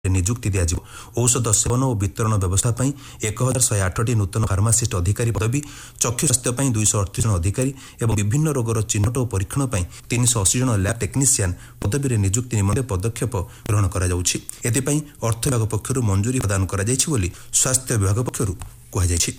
नियुक्ति दिया औषध सेवन और वितरण व्यवस्था 1108 नूतन फार्मासीस्ट अधिकारी पदवी चक्षु स्वास्थ्य 238 जन अधिकारी और विभिन्न रोगर चिन्हट और परीक्षण 380 जन लैब टेक्नीशियन पदवी नियुक्ति निमंते पदक्षेप ग्रहण कर अर्थ विभाग पक्षर मंजूरी प्रदान कर स्वास्थ्य विभाग पक्षर कहुई।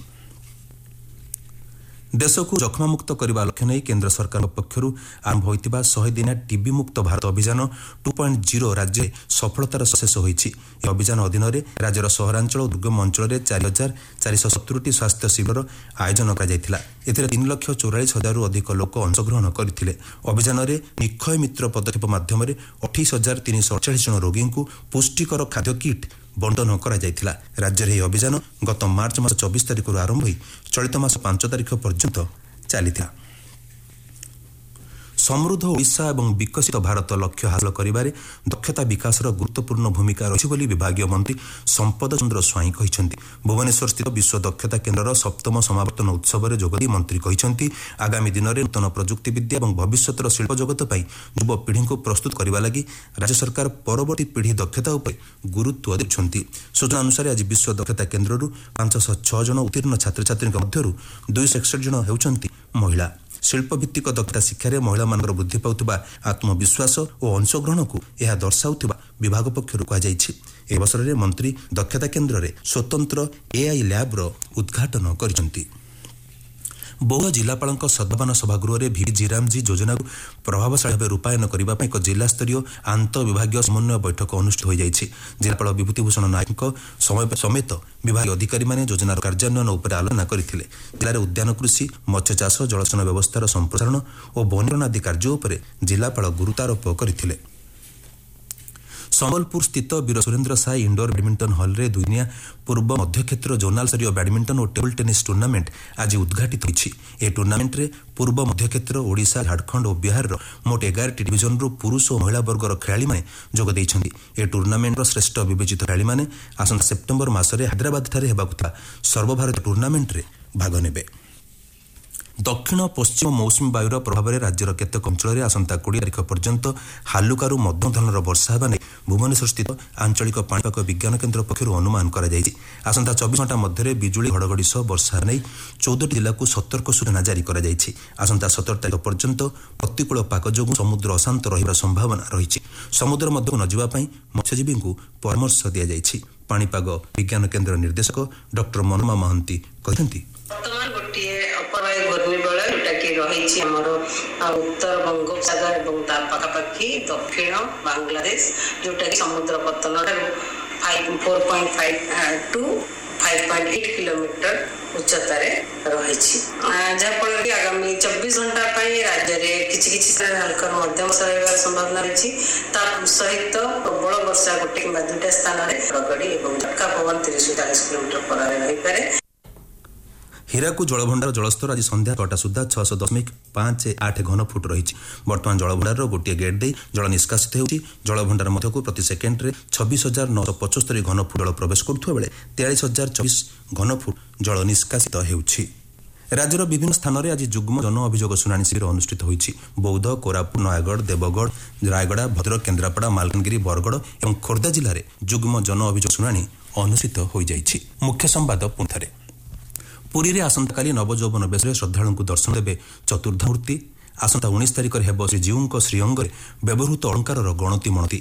देश को जक्ष्मामुक्त करने लक्ष्य नहीं केन्द्र सरकार पक्षर आरंभ होता 100 दिनिया टीबी मुक्त भारत अभियान 2.0 राज्य सफलतार शेष होती। अभियान अधीन राज्यर सहरांचल और दुर्गम अंचल 4470 स्वास्थ्य शिविर आयोजन कर 3,44,000 अधिक लोक अंशग्रहण करते। अभियान में निक्षय मित्र पदक्षेप मध्यम 28,348 जन रोगी को पुष्टिकर खाद्य किट बंटन कर राज्य में अभियान गत मार्च मास 24 तारिख आरंभ हो चलित मास 5 तारिख पर्यंत चली। समृद्ध ओडिशा एवं विकसित भारत लक्ष्य हासिल करिबारे दक्षता विकासर गुरुत्वपूर्ण भूमिका रही बोली विभागीय मंत्री संपद चंद्र स्वाई कहते। भुवनेश्वर स्थित विश्व दक्षता केन्द्र 7म समावर्तन उत्सव में जोगदी मंत्री कहते आगामी दिन में नूतन प्रजुक्ति विद्या और भविष्य शिल्प जगत पर युवपीढ़ी को प्रस्तुत करने लगी राज्य सरकार परवर्ती पीढ़ी दक्षता उपर गुरुत्व देउछंती। सूचना अनुसार आज विश्व दक्षता केन्द्र 506 जन उत्तीर्ण छात्र छात्री मध्य 261 जन होउछंती महिला। शिल्पभित्तिक दक्षता शिक्षा महिला मान वृद्धि पाउथिबा आत्मविश्वास और अंशग्रहण को यह दर्शाउथिबा विभाग पक्षर कहुई। ए अवसर में मंत्री दक्षता केन्द्र में स्वतंत्र एआई लैब उद्घाटन करिसेंती। बौद्ध जिलापाल सद्भावना सभागृह में वी जीरामजी योजना को प्रभावशाली भाव रूपायन करने एक जिलास्तरीय आंत विभागीय समन्वय बैठक अनुष्ठित हो जाएगी। जिलापाल विभूतिभूषण नायक समेत विभाग अधिकारी माने योजनार कार्यान्वयन उपर आलोचना करते। जिले में उद्यान कृषि मत्स्य चाष जलसेचन व्यवस्थार संप्रसारण और वनीकरण आदि कार्यों पर जिलापाल गुरुत्वारोप करते। संबलपुर स्थित वीर Surendra Sai indoor badminton hall रे दुनिया पूर्व मध्य क्षेत्र जोनाल स्तरीय बैडमिंटन और टेबल टेनिस टूर्नामेंट आज उद्घाटित होती। ए टूर्नामेंट रे पूर्व मध्य क्षेत्र ओडिशा झारखंड और बिहार मोट 11 डिविजन रु पुरुष और महिला वर्गर खेलाड़ी माने जोग देइछन्ति। ए टूर्नामेंट रो श्रेष्ठ विवेचित खेलाड़ी माने आसंता सेप्टेम्बर मासरे हैदराबाद ठारे हेबाकु था सर्वभारतीय टूर्नामेंट रे भाग नेबे। दक्षिण पश्चिम मौसुमी वायुर प्रभाव में राज्यर केतेक अंचल में आसंता 20 तारिख पर्यंत हालुकारु मध्यम धरणर वर्षा होगा नहीं भुवनेश्वर स्थित आंचलिक पाणीपाग विज्ञान केन्द्र पक्षर अनुमान कर आसंता 24 घंटा मध्य बिजुली घड़घड़ी सह वर्षा नहीं 14 जिला को सतर्क सूचना जारी कर आसंता 17 तारिख पर्यंत प्रतिकूल पाक जो समुद्र अशांत रहिबार संभावना रही। समुद्र मध्य न जावाई मत्स्यजीवी को परामर्श दि जाएगी। पाणीपाग विज्ञान केन्द्र निर्देशक डॉक्टर मनोरमा महांती कहते उत्तर बंगोपसागर और पाखापाखि दक्षिण बांग्लादेश जोटा कि समुद्र पतन 4.5 टू 5.8 किलोमीटर उच्चतार रही जहाँफल कि आगामी 24 घंटा राज्य में किसी हल्का मध्यम रही संभावना रही सहित प्रबल वर्षा गोटे कि 2टा स्थान में घड़घड़ी और झटका पवन 30-40 किलोमीटर पर रही पारे। हीराकू जलभंडार जलस्तर आज संध्या 6टा सुधा 6.58 घन फुट रही। बर्तमान जलभंडार गोटे गेट दे जल निष्कासित होती। जलभंडार मध्य को प्रति सेकेंड में 26,975 घन फुट जल प्रवेश करुवा बेले 43,024 घन फुट जल निष्कासित होती। राज्यर विभिन्न स्थान में आज जुग्म जन अभियोग शुणाणी शिविर अनुष्ठित होती। बौद्ध कोरापुट नयागढ़ देवगढ़ रायगड़ा भद्रक केन्द्रापड़ा मालकानगिरी बरगड़ और खोर्धा जिले में जुग्म जन अभियोग शुणाणी अनुष्ठित हो जाएगी। मुख्य संवाद पुंथरे पुरी रे आसंता काली नवजौवन बेश श्रद्धालु को दर्शन देवे चतुर्धामूर्ति। आसंता 19 तारिख हेब श्रीजीऊ श्रीअंग व्यवहृत अलंकार गणति मणति